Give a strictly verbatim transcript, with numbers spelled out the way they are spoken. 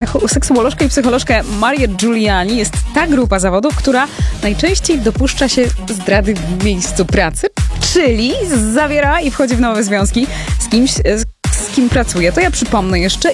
seksuolożka i psycholożka Maria Giuliani jest ta grupa zawodów, która najczęściej dopuszcza się zdrady w miejscu pracy, czyli zawiera i wchodzi w nowe związki z kimś, z kim pracuje. To ja przypomnę jeszcze